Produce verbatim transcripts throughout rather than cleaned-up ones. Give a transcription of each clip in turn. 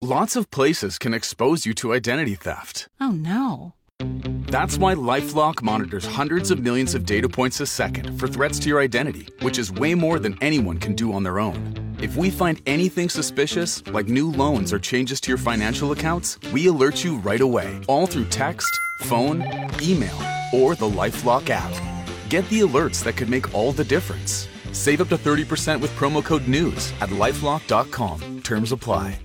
Lots of places can expose you to identity theft. Oh, no. That's why LifeLock monitors hundreds of millions of data points a second for threats to your identity, which is way more than anyone can do on their own. If we find anything suspicious, like new loans or changes to your financial accounts, we alert you right away, all through text, phone, email, or the LifeLock app. Get the alerts that could make all the difference. Save up to thirty percent with promo code NEWS at lifelock dot com. Terms apply.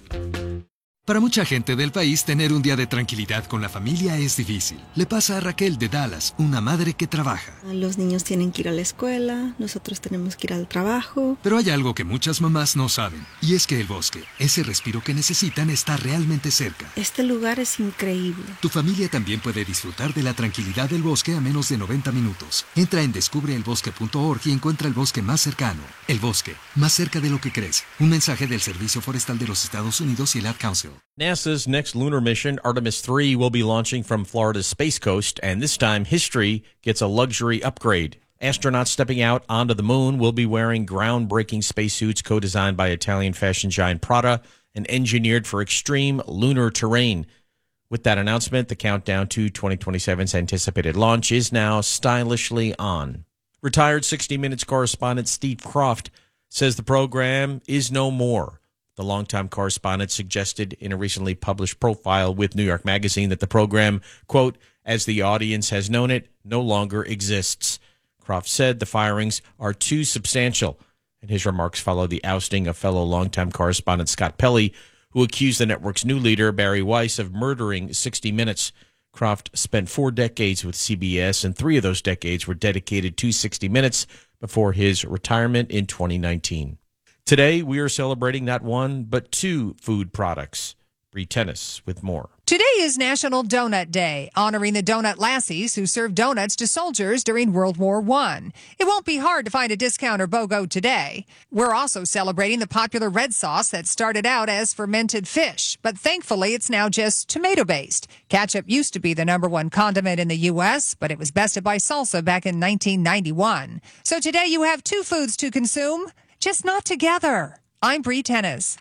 Para mucha gente del país, tener un día de tranquilidad con la familia es difícil. Le pasa a Raquel de Dallas, una madre que trabaja. Los niños tienen que ir a la escuela, nosotros tenemos que ir al trabajo. Pero hay algo que muchas mamás no saben, y es que el bosque, ese respiro que necesitan, está realmente cerca. Este lugar es increíble. Tu familia también puede disfrutar de la tranquilidad del bosque a menos de noventa minutos. Entra en descubre el bosque punto org y encuentra el bosque más cercano. El bosque, más cerca de lo que crees. Un mensaje del Servicio Forestal de los Estados Unidos y el Ad Council. NASA's next lunar mission, Artemis three, will be launching from Florida's Space Coast, and this time history gets a luxury upgrade. Astronauts stepping out onto the moon will be wearing groundbreaking spacesuits co-designed by Italian fashion giant Prada and engineered for extreme lunar terrain. With that announcement, the countdown to twenty twenty-seven's anticipated launch is now stylishly on. Retired sixty minutes correspondent Steve Kroft says the program is no more. The longtime correspondent suggested in a recently published profile with New York Magazine that the program, quote, as the audience has known it, no longer exists. Kroft said the firings are too substantial, and his remarks follow the ousting of fellow longtime correspondent Scott Pelley, who accused the network's new leader, Barry Weiss, of murdering sixty minutes. Kroft spent four decades with C B S, and three of those decades were dedicated to sixty minutes before his retirement in twenty nineteen. Today, we are celebrating not one, but two food products. Bree Tennis with more. Today is National Donut Day, honoring the donut lassies who served donuts to soldiers during World War One. It won't be hard to find a discount or BOGO today. We're also celebrating the popular red sauce that started out as fermented fish, but thankfully it's now just tomato-based. Ketchup used to be the number one condiment in the U S, but it was bested by salsa back in nineteen ninety-one. So today you have two foods to consume, just not together. I'm Bree Tennis.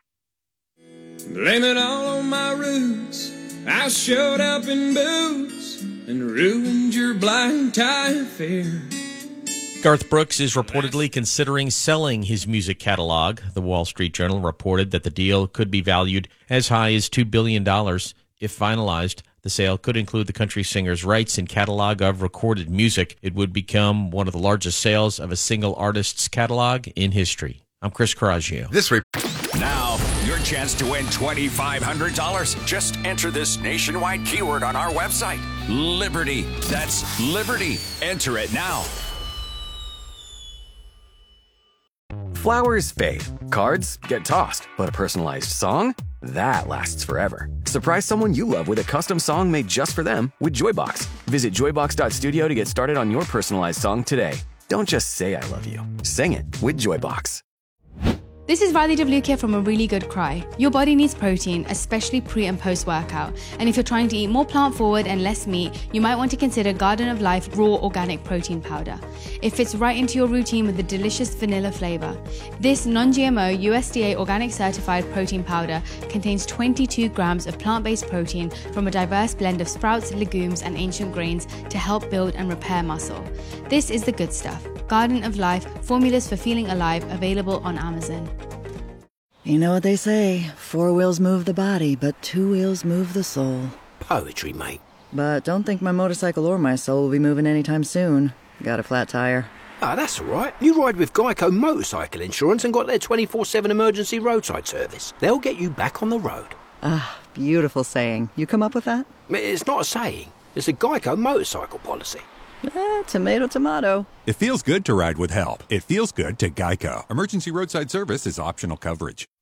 Blame it all on my roots. I showed up in boots and ruined your blind tie affair. Garth Brooks is reportedly considering selling his music catalog. The Wall Street Journal reported that the deal could be valued as high as two billion dollars. If finalized, the sale could include the country singer's rights and catalog of recorded music. It would become one of the largest sales of a single artist's catalog in history. I'm Chris Coraggio. This re- Now, your chance to win twenty-five hundred dollars. Just enter this nationwide keyword on our website. Liberty. That's Liberty. Enter it now. Flowers fade. Cards get tossed. But a personalized song? That lasts forever. Surprise someone you love with a custom song made just for them with Joybox. Visit joybox dot studio to get started on your personalized song today. Don't just say I love you. Sing it with Joybox. This is Riley W. here from A Really Good Cry. Your body needs protein, especially pre and post workout. And if you're trying to eat more plant forward and less meat, you might want to consider Garden of Life Raw Organic Protein Powder. It fits right into your routine with a delicious vanilla flavor. This non-G M O U S D A organic certified protein powder contains twenty-two grams of plant-based protein from a diverse blend of sprouts, legumes, and ancient grains to help build and repair muscle. This is the good stuff. Garden of Life, formulas for feeling alive, available on Amazon. You know what they say, four wheels move the body, but two wheels move the soul. Poetry, mate. But don't think my motorcycle or my soul will be moving anytime soon. Got a flat tire. Ah, that's all right. You ride with Geico Motorcycle Insurance and got their twenty-four seven emergency roadside service. They'll get you back on the road. Ah, beautiful saying. You come up with that? It's not a saying. It's a Geico motorcycle policy. Eh, tomato, tomato. It feels good to ride with help. It feels good to Geico. Emergency roadside service is optional coverage.